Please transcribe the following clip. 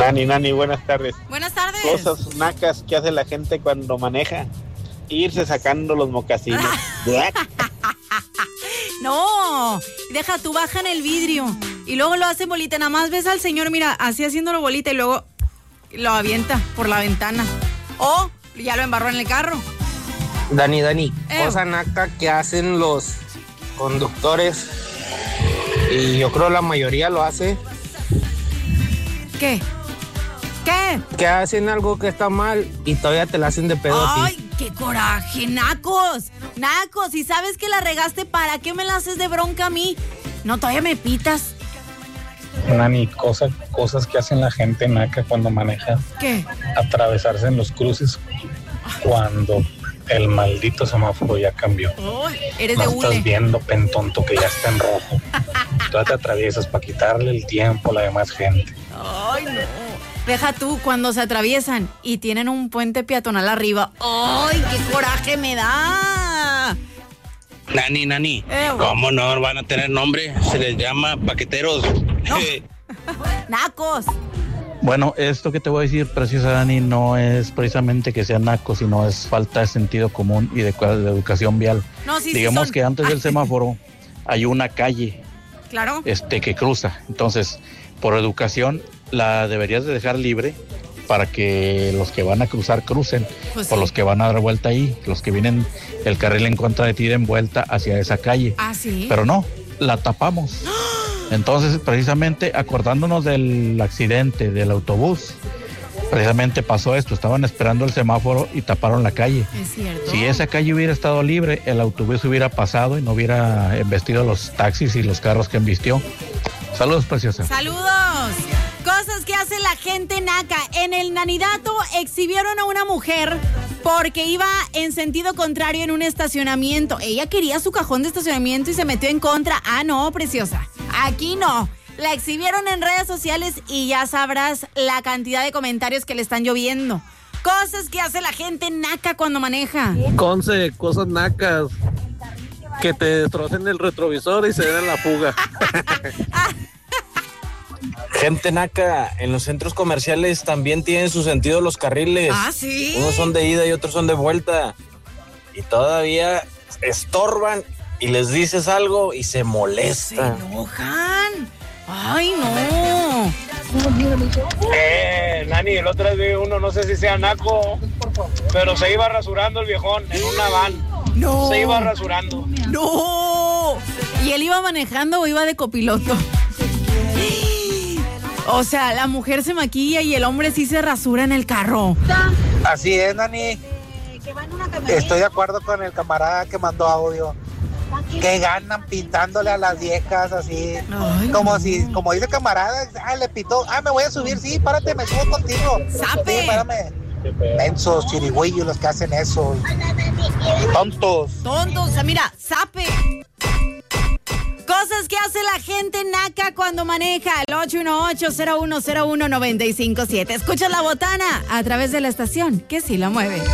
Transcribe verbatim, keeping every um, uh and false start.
Nani, Nani, buenas tardes. Buenas tardes. Cosas nacas que hace la gente cuando maneja. Irse sacando los mocasines. No, deja tú, bajan el vidrio y luego lo hacen bolita. Nada más ves al señor, mira, así haciéndolo bolita y luego lo avienta por la ventana. O ya lo embarró en el carro. Dani, Dani, Eh. cosa naca que hacen los conductores, y yo creo la mayoría lo hace, ¿Qué? ¿Qué? que hacen algo que está mal y todavía te la hacen de pedo a ti. ¡Ay, qué coraje! ¡Nacos! ¡Nacos! Si sabes que la regaste, ¿para qué me la haces de bronca a mí? No, todavía me pitas. Nani, cosa, cosas que hacen la gente naca cuando maneja. ¿Qué? Atravesarse en los cruces cuando el maldito semáforo ya cambió. Ay, eres No de estás hule. viendo, pentonto, que ya está en rojo. Tú te atraviesas para quitarle el tiempo a la demás gente. Ay, no. Deja tú, cuando se atraviesan y tienen un puente peatonal arriba. ¡Ay, qué coraje me da! Nani, Nani, Eh, ¿cómo no van a tener nombre? Se les llama paqueteros. No. ¡Nacos! Bueno, esto que te voy a decir, preciosa Dani, no es precisamente que sea naco, sino es falta de sentido común y de, de educación vial. No, sí, sí Digamos son. que antes del Ay. semáforo hay una calle Claro. este, que cruza. Entonces, por educación, la deberías de dejar libre para que los que van a cruzar crucen, Pues por sí. los que van a dar vuelta ahí, los que vienen el carril en contra de ti den vuelta hacia esa calle. Ah, sí. Pero no, la tapamos. Entonces, precisamente acordándonos del accidente del autobús, precisamente pasó esto, estaban esperando el semáforo y taparon la calle. Es cierto. Si esa calle hubiera estado libre, el autobús hubiera pasado y no hubiera embestido los taxis y los carros que embistió. Saludos, preciosa. ¡Saludos! Cosas que hace la gente naca. En el Nanidato exhibieron a una mujer porque iba en sentido contrario en un estacionamiento. Ella quería su cajón de estacionamiento y se metió en contra. Ah, no, preciosa. Aquí no. La exhibieron en redes sociales y ya sabrás la cantidad de comentarios que le están lloviendo. Cosas que hace la gente naca cuando maneja. Conce, cosas nacas. Que te destrocen el retrovisor y se den la fuga. Gente naca, en los centros comerciales también tienen su sentido los carriles. Ah, ¿sí? Unos son de ida y otros son de vuelta. Y todavía estorban y les dices algo y se Se molestan. enojan. Ay, no. Eh, Nani, el otro día uno, no sé si sea naco, pero se iba rasurando el viejón en una van. No. Se iba rasurando. ¡No! ¿Y él iba manejando o iba de copiloto? O sea, la mujer se maquilla y el hombre sí se rasura en el carro. Así es, Nani. Estoy de acuerdo con el camarada que mandó audio. Que ganan pintándole a las viejas así. Ay, como no. si, como dice camarada, ah, le pitó, ah, me voy a subir, sí, párate, me subo contigo. ¡Sape! Sí, espérame. Mensos, chirigüillos los que hacen eso. Tontos. Tonto, o sea, mira, sape. Cosas que hace la gente naca cuando maneja. El ocho uno ocho, cero uno cero uno, nueve cinco siete. Escucha La Botana a través de la estación que sí la mueve.